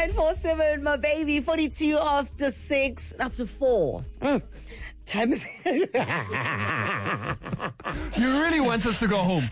0947, my baby, 42 after 6, after 4. Time is... You really want us to go home.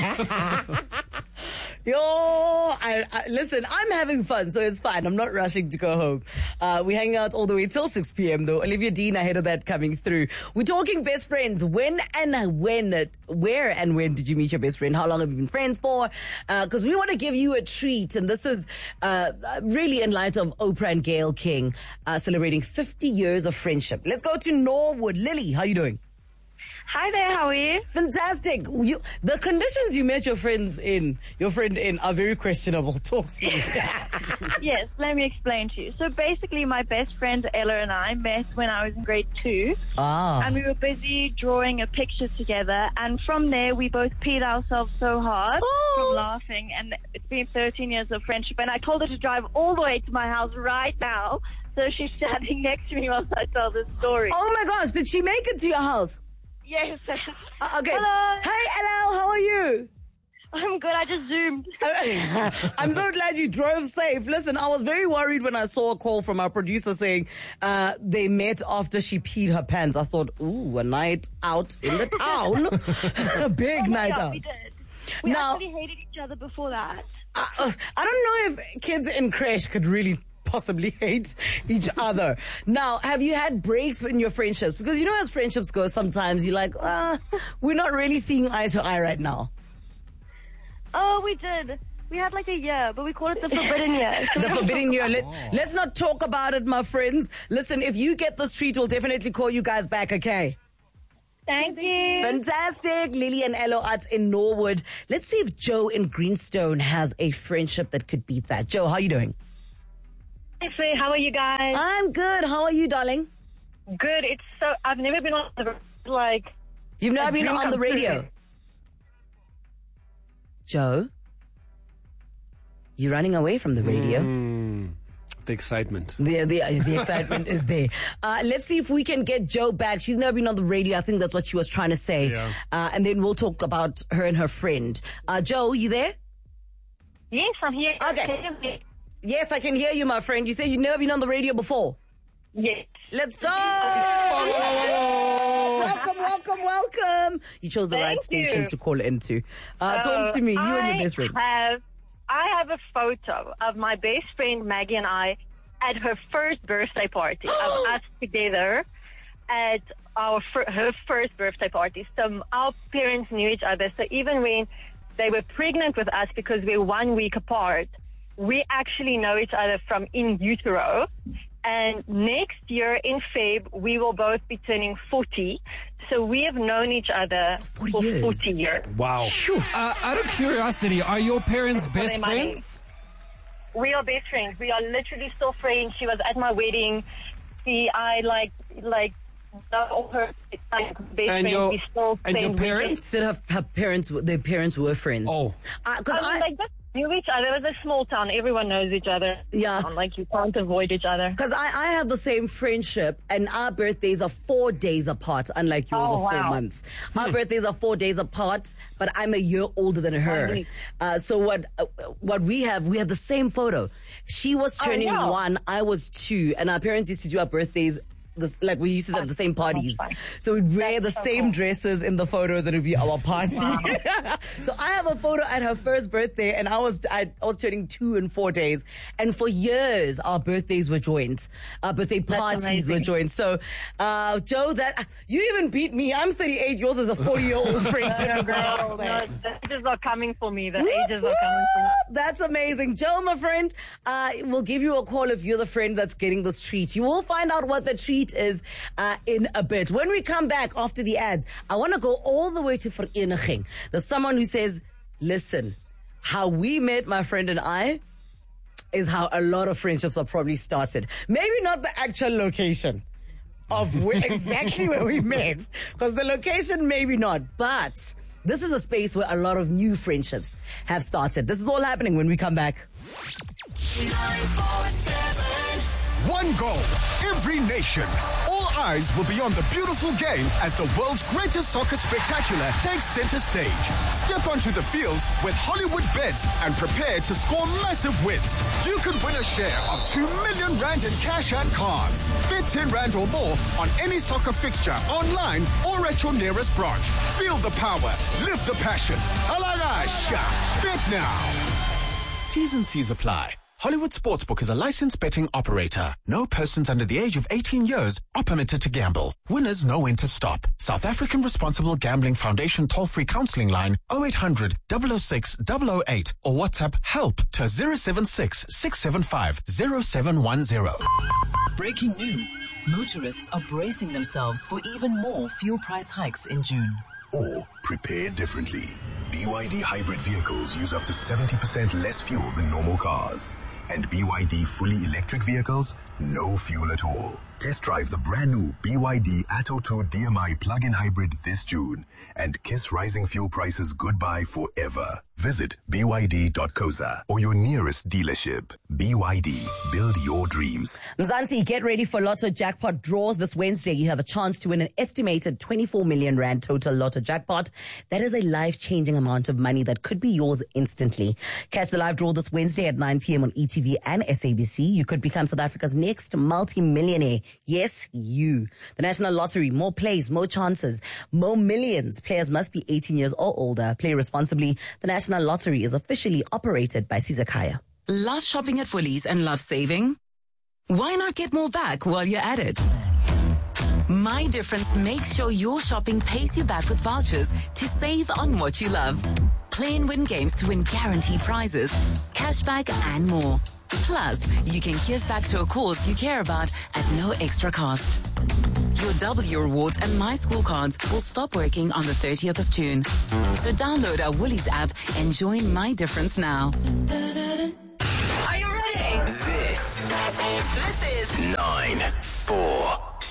Listen, I'm having fun, so it's fine. I'm not rushing to go home. We hang out all the way till 6 p.m. though. Olivia Dean ahead of that coming through. We're talking best friends. Where and when did you meet your best friend? How long have you been friends for? Because we want to give you a treat, and this is really in light of Oprah and Gayle King celebrating 50 years of friendship. Let's go to Norwood. Lily, how you doing? Hi there, how are you? Fantastic. The conditions you met your friend in are very questionable. Talk to me. Yes, let me explain to you. So basically, my best friend Ella and I met when I was in grade 2. And we were busy drawing a picture together. And from there, we both peed ourselves so hard from laughing. And it's been 13 years of friendship. And I told her to drive all the way to my house right now. So she's standing next to me while I tell this story. Oh my gosh, did she make it to your house? Yes. Okay. Hello. Hey, Ella, how are you? I'm good. I just zoomed. I'm so glad you drove safe. Listen, I was very worried when I saw a call from our producer saying they met after she peed her pants. I thought, ooh, a night out in the town. A big night out. We did. We actually hated each other before that. I don't know if kids in creche could really possibly hate each other. Now, have you had breaks in your friendships? Because you know as friendships go, sometimes you're like, we're not really seeing eye to eye right now. Oh, we did. We had like a year, but we called it the forbidden year. The forbidden year. Let's not talk about it, my friends. Listen, if you get this treat, we'll definitely call you guys back, okay? Thank you. Fantastic. Lily and Elo Arts in Norwood. Let's see if Joe in Greenstone has a friendship that could beat that. Joe, how are you doing? Hi, Faye. How are you guys? I'm good. How are you, darling? Good. I've never been on the, You've never been on the radio? Joe? You're running away from the radio. The excitement. The excitement is there. Let's see if we can get Joe back. She's never been on the radio. I think that's what she was trying to say. Yeah. And then we'll talk about her and her friend. Joe, you there? Yes, I'm here. Okay. Yes, I can hear you, my friend. You said you've never been on the radio before. Yes. Let's go! Welcome. You chose the right station to call into. Talk to me, you and your best friend. I have a photo of my best friend Maggie and I at her first birthday party. Of us together at her first birthday party. So our parents knew each other. So even when they were pregnant with us, because we're 1 week apart, we actually know each other from in utero. And next year in Feb, we will both be turning 40. So we have known each other for 40 years. Wow. Out of curiosity, are your parents best friends? We are best friends. We are literally still friends. She was at my wedding. I know her best friend. We still and your parents? Still have their parents were friends. Oh. Because they just knew each other. It was a small town. Everyone knows each other. Yeah. You can't avoid each other. Because I have the same friendship, and our birthdays are 4 days apart, unlike yours are 4 months. Our birthdays are 4 days apart, but I'm a year older than her. So what we have the same photo. She was turning 1, I was 2, and our parents used to do our birthdays we used to have the same parties. So we'd wear the same dresses in the photos and it would be our party. So I have a photo at her first birthday and I was turning 2 and 4 days. And for years, our birthdays were joined. Our birthday parties were joined. So, Joe, you even beat me. I'm 38. Yours is a 40-year-old friendship. No, the age is not coming for me. The age is not coming for me. That's amazing. Joe, my friend, we'll give you a call if you're the friend that's getting this treat. You will find out what the treat is in a bit. When we come back after the ads, I want to go all the way to Vereniging. There's someone who says, listen, how we met, my friend and I, is how a lot of friendships are probably started. Maybe not the actual location of exactly where we met, because the location maybe not, but this is a space where a lot of new friendships have started. This is all happening when we come back. 947 one goal, every nation. All eyes will be on the beautiful game as the world's greatest soccer spectacular takes center stage. Step onto the field with Hollywood Bets and prepare to score massive wins. You could win a share of 2 million rand in cash and cars. Bet 10 rand or more on any soccer fixture online or at your nearest branch. Feel the power, live the passion. Alagasha, bet now. T's and C's apply. Hollywood Sportsbook is a licensed betting operator. No persons under the age of 18 years are permitted to gamble. Winners know when to stop. South African Responsible Gambling Foundation toll-free counseling line 0800 006 008 or WhatsApp help to 076 675 0710. Breaking news. Motorists are bracing themselves for even more fuel price hikes in June. Or prepare differently. BYD hybrid vehicles use up to 70% less fuel than normal cars. And BYD fully electric vehicles, no fuel at all. Test drive the brand new BYD Atto 2 DMI plug-in hybrid this June and kiss rising fuel prices goodbye forever. Visit byd.coza or your nearest dealership. BYD, build your dreams. Mzansi, get ready for Lotto jackpot draws this Wednesday. You have a chance to win an estimated 24 million rand total Lotto jackpot. That is a life-changing amount of money that could be yours instantly. Catch the live draw this Wednesday at 9 p.m. on ETV and SABC. You could become South Africa's next multi-millionaire. Yes, you. The National Lottery, more plays, more chances, more millions. Players must be 18 years or older. Play responsibly. The National Lottery is officially operated by Sizakaya. Love shopping at Woolies and love saving? Why not get more back while you're at it? My Difference makes sure your shopping pays you back with vouchers to save on what you love. Play and win games to win guaranteed prizes, cashback and more. Plus, you can give back to a cause you care about at no extra cost. Your W rewards and My School cards will stop working on the 30th of June. So download our Woolies app and join My Difference now. Are you ready? This is 9-4.